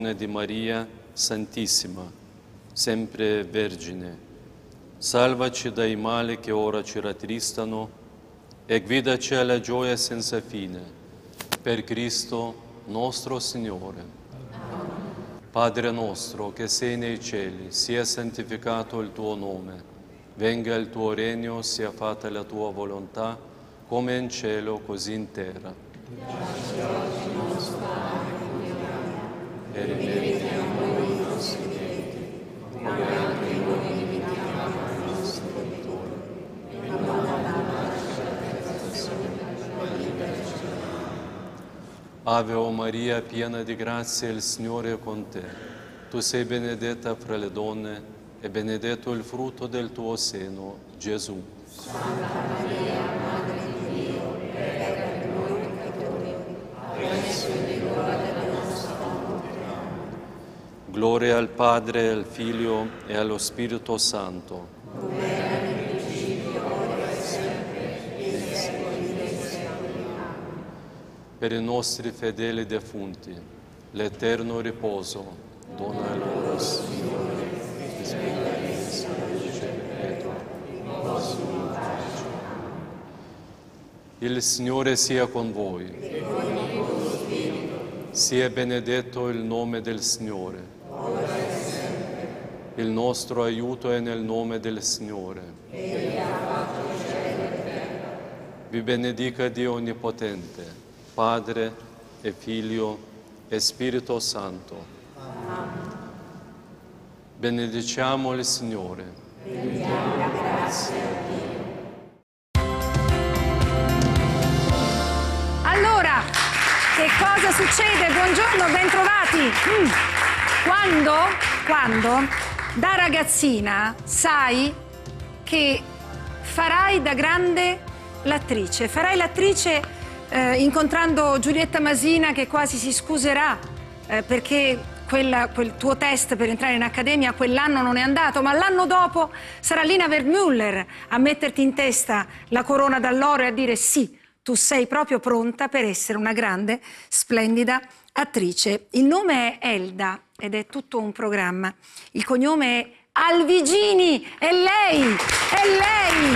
di Maria Santissima, sempre Vergine, salvaci dai mali che ora ci rattristano e guidaci alla gioia senza fine, per Cristo nostro Signore. Padre nostro che sei nei cieli, sia santificato il tuo nome, venga il tuo regno, sia fatta la tua volontà, come in cielo così in terra. Dacci oggi il nostro pane e rimetti a noi i nostri debiti, come anche noi rimediamo ai nostri debitori, e non abbandonarci alla tentazione, ma liberaci dal male. Ave o Maria, piena di grazia, il Signore è con te. Tu sei benedetta fra le donne, e benedetto il frutto del tuo seno, Gesù. Santa Maria, Madre di Dio, prega per noi peccatori, adesso è l'ora della nostra morte. Gloria al Padre, al Figlio e allo Spirito Santo. Come era nel principio, ora e sempre, e nei secoli dei secoli. Per i nostri fedeli defunti, l'eterno riposo, dona loro, Signore, e spegna essa la luce perpetua, in vostro pace. Il Signore sia con voi. E con il tuo spirito. Sia benedetto il nome del Signore. Ora e sempre. Il nostro aiuto è nel nome del Signore. Egli ha fatto cielo e terra. Vi benedica Dio Onnipotente, Padre e Figlio e Spirito Santo. Amen. Benediciamo il Signore. Rendiamo grazie a Dio. Allora, che cosa succede? Buongiorno, bentrovati. Quando da ragazzina sai che farai da grande l'attrice, farai l'attrice incontrando Giulietta Masina che quasi si scuserà perché quel tuo test per entrare in accademia quell'anno non è andato, ma l'anno dopo sarà Lina Wertmüller a metterti in testa la corona d'alloro e a dire sì, tu sei proprio pronta per essere una grande, splendida attrice. Il nome è Elda ed è tutto un programma. Il cognome è Alvigini, è lei, è lei!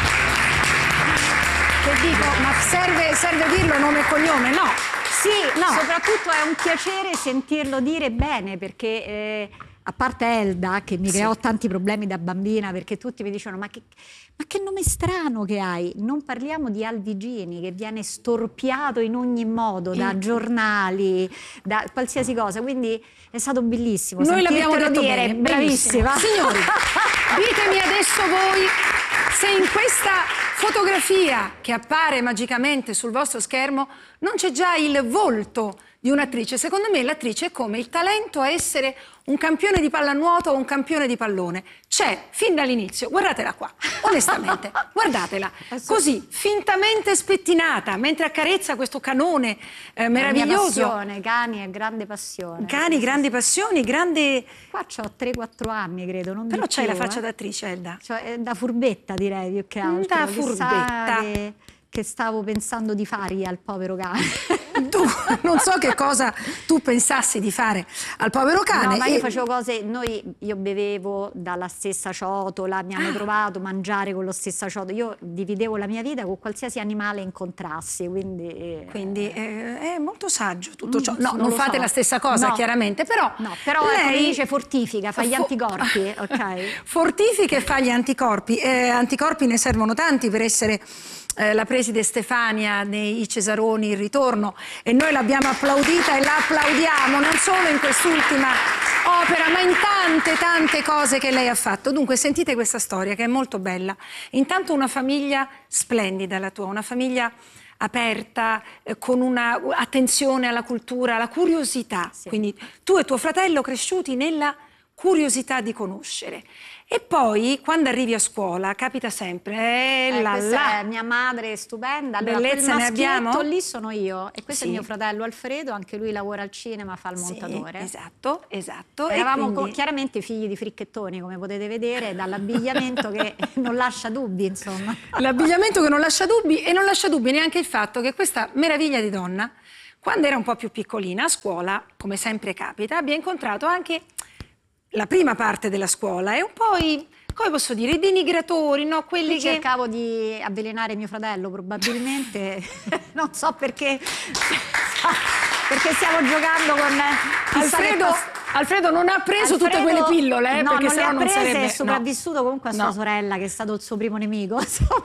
Che dico, ma serve dirlo nome e cognome? No. Sì, no. Soprattutto è un piacere sentirlo dire bene, perché a parte Elda, che mi creò tanti problemi da bambina, perché tutti mi dicevano ma che nome strano che hai. Non parliamo di Alvigini, che viene storpiato in ogni modo, da giornali, da qualsiasi cosa, quindi è stato bellissimo. Noi l'abbiamo detto dire, bene, bravissima. Signori, ditemi adesso voi se in questa fotografia che appare magicamente sul vostro schermo non c'è già il volto di un'attrice. Secondo me l'attrice è come il talento a essere un campione di pallanuoto o un campione di pallone. C'è fin dall'inizio, guardatela qua, onestamente, guardatela, così fintamente spettinata, mentre accarezza questo canone meraviglioso. La mia passione, cani è grande passione. Cani, grandi passioni, grande... Qua c'ho 3-4 anni, credo, non Però di c'hai più, la faccia d'attrice, Elda. Cioè, da furbetta, direi, più che altro. Da furbetta. Che stavo pensando di fare al povero cane. Tu, non so che cosa tu pensassi di fare al povero cane. No, ma io facevo cose, io bevevo dalla stessa ciotola, mi hanno trovato mangiare con lo stesso ciotola, io dividevo la mia vita con qualsiasi animale incontrassi, quindi è molto saggio tutto ciò. No, non lo fate so. la stessa cosa, No. chiaramente, però... No, però lei dice fortifica, fa gli anticorpi, ok? Fortifica e fa gli anticorpi. Anticorpi ne servono tanti per essere... la preside Stefania nei Cesaroni il ritorno e noi l'abbiamo applaudita e la applaudiamo non solo in quest'ultima opera ma in tante cose che lei ha fatto. Dunque sentite questa storia che è molto bella. Intanto una famiglia splendida la tua, una famiglia aperta, con una attenzione alla cultura, alla curiosità. Sì. Quindi tu e tuo fratello cresciuti nella curiosità di conoscere. E poi, quando arrivi a scuola, capita sempre, questa è mia madre stupenda, allora bellezza quel ne abbiamo? maschietto lì sono io, e questo Sì. è mio fratello Alfredo, anche lui lavora al cinema, fa il montatore. Esatto. Eravamo E quindi... chiaramente figli di fricchettoni, come potete vedere, dall'abbigliamento che non lascia dubbi, insomma. L'abbigliamento che non lascia dubbi, e non lascia dubbi neanche il fatto che questa meraviglia di donna, quando era un po' più piccolina a scuola, come sempre capita, abbia incontrato anche la prima parte della scuola e un po' come posso dire, i denigratori, no? Quelli Qui che... cercavo di avvelenare mio fratello, probabilmente, non so perché, perché stiamo giocando con... Alfredo non ha preso tutte quelle pillole, no, perché non le sennò ha non prese, sarebbe... è sopravvissuto comunque a sua No. sorella, che è stato il suo primo nemico.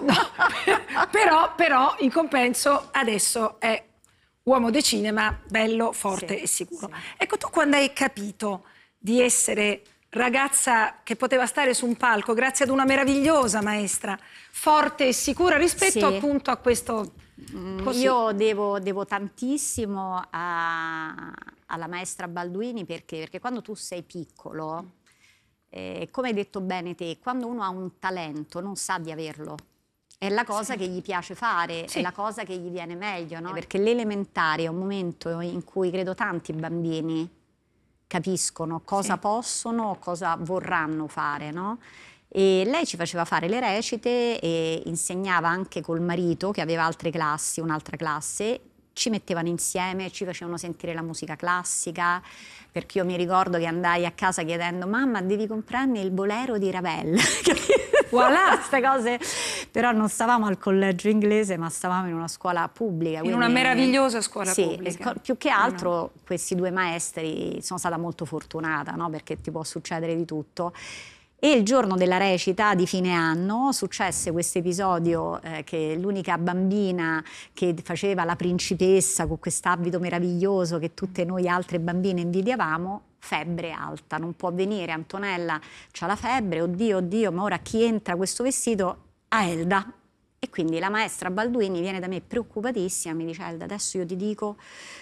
Però in compenso adesso è uomo di cinema, bello, forte Sì, e sicuro. sì. Ecco, tu quando hai capito di essere ragazza che poteva stare su un palco grazie ad una meravigliosa maestra, forte e sicura rispetto Sì. appunto a questo... così. Io devo tantissimo alla maestra Balduini perché quando tu sei piccolo, come hai detto bene te, quando uno ha un talento non sa di averlo. È la cosa che gli piace fare, Sì. è la cosa che gli viene meglio, no? Perché l'elementare è un momento in cui credo tanti bambini capiscono cosa Sì. possono, cosa vorranno fare, no? E lei ci faceva fare le recite e insegnava anche col marito che aveva altre classi, un'altra classe, ci mettevano insieme, ci facevano sentire la musica classica, perché io mi ricordo che andai a casa chiedendo mamma devi comprarmi il bolero di Ravel. Voilà, queste cose. Però non stavamo al collegio inglese, ma stavamo in una scuola pubblica. In una meravigliosa scuola pubblica. Più che altro questi due maestri sono stata molto fortunata, no? Perché ti può succedere di tutto. E il giorno della recita di fine anno successe questo episodio che l'unica bambina che faceva la principessa con quest'abito meraviglioso che tutte noi altre bambine invidiavamo, febbre alta, non può venire, Antonella c'ha la febbre, oddio, ma ora chi entra questo vestito? A Elda. E quindi la maestra Balduini viene da me preoccupatissima, mi dice Elda, adesso io ti dico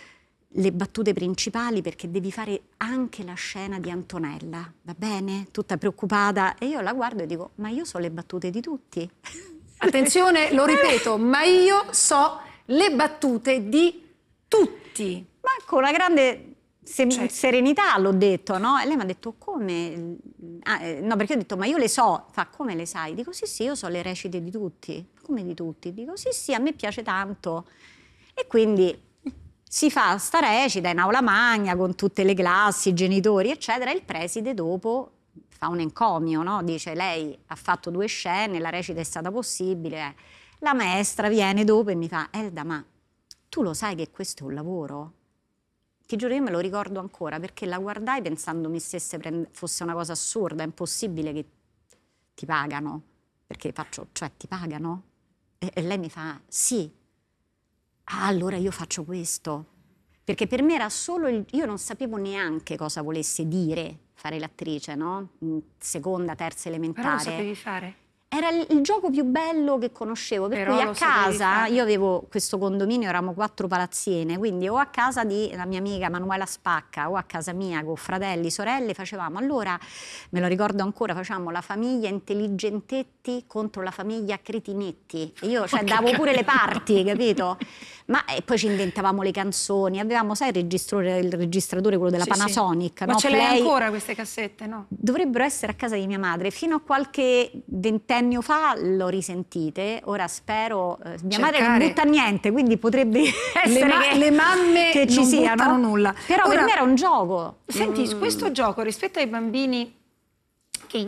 le battute principali perché devi fare anche la scena di Antonella, va bene? Tutta preoccupata e io la guardo e dico ma io so le battute di tutti. Attenzione, lo ripeto, ma io so le battute di tutti. Ma con una grande Cioè. serenità l'ho detto, no? E lei mi ha detto come? No, perché io ho detto ma io le so. Fa come le sai? Dico sì, io so le recite di tutti. Come di tutti? Dico sì, a me piace tanto. E quindi si fa sta recita in aula magna con tutte le classi, i genitori, eccetera. E il preside dopo fa un encomio, no? Dice lei ha fatto 2 scene, la recita è stata possibile. La maestra viene dopo e mi fa Elda, ma tu lo sai che questo è un lavoro? Ti giuro, io me lo ricordo ancora perché la guardai pensando mi fosse una cosa assurda, è impossibile che ti pagano. Perché faccio, cioè ti pagano? E lei mi fa sì. Ah, allora io faccio questo. Perché per me era solo io non sapevo neanche cosa volesse dire fare l'attrice, no? In seconda, terza elementare. Però lo sapevi fare. Era il gioco più bello che conoscevo, per Però cui a lo sapevi casa, fare. io avevo questo condominio, eravamo 4 palazzine, quindi o a casa di la mia amica Manuela Spacca o a casa mia con fratelli, sorelle, facevamo, allora, me lo ricordo ancora, facevamo la famiglia intelligentetti contro la famiglia cretinetti. E io, cioè, davo pure le parti, capito? Ma e poi ci inventavamo le canzoni, avevamo, sai, il registratore, quello della Sì, Panasonic, sì. Ma no? ce l'hai Play. ancora queste cassette, no? Dovrebbero essere a casa di mia madre. Fino a qualche ventennio fa l'ho risentite. Ora spero. Mia madre non butta niente, quindi potrebbe essere che le mamme che ci non siano buttano nulla. Però per Ora, me era un gioco. Senti, questo gioco rispetto ai bambini che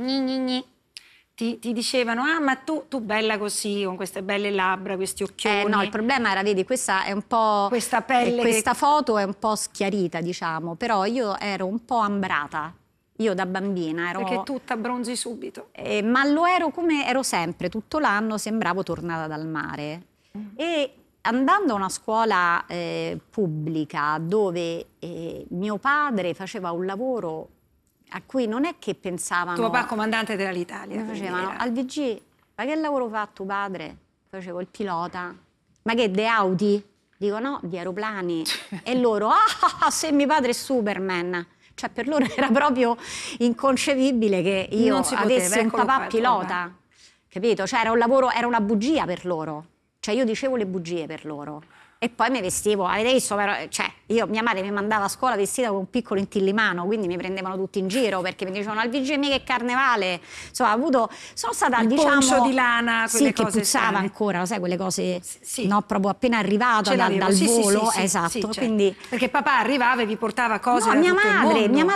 ti dicevano ah ma tu bella così, con queste belle labbra, questi occhioni. No, il problema era, vedi, questa è un po'. Questa pelle questa foto è un po' schiarita, diciamo, però io ero un po' ambrata. Io da bambina ero. Perché tu t'abbronzi subito. Ma lo ero come ero sempre, tutto l'anno sembravo tornata dal mare. E andando a una scuola pubblica dove mio padre faceva un lavoro a cui non è che pensavano. Tuo papà comandante dell'Italia. Mi facevano al VG, ma che lavoro fa tuo padre? Facevo il pilota. Ma che di Audi? Dico no, di aeroplani. E loro, se mio padre è Superman. Cioè per loro era proprio inconcepibile che io Non si poteva, avessi un eccolo papà qua, pilota. Capito? Cioè era un lavoro, era una bugia per loro. Cioè io dicevo le bugie per loro. e poi mi vestivo, avete visto, cioè mia madre mi mandava a scuola vestita con un piccolo intillimano, quindi mi prendevano tutti in giro perché mi dicevano al vigile mica che carnevale, insomma sono stata il poncio di lana, quelle sì, che cose puzzava strane. Ancora, lo sai, quelle cose sì. no, proprio appena arrivata dal Sì, volo, sì, esatto, certo. quindi perché papà arrivava e vi portava cose no, da tutto il mondo. mia madre